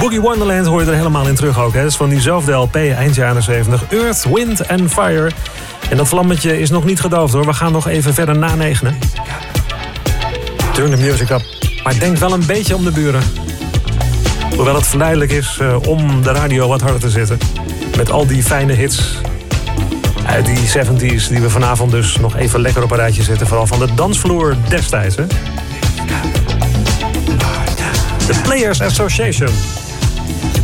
Boogie Wonderland hoor je er helemaal in terug ook. Hè. Dat is van diezelfde LP, eind jaren 70. Earth, Wind and Fire. En dat vlammetje is nog niet gedoofd hoor. We gaan nog even verder na 9. Turn the music up. Maar denk wel een beetje om de buren. Hoewel het verleidelijk is om de radio wat harder te zetten. Met al die fijne hits uit die 70s die we vanavond dus nog even lekker op een rijtje zetten. Vooral van de dansvloer destijds. Hè? The Players Association.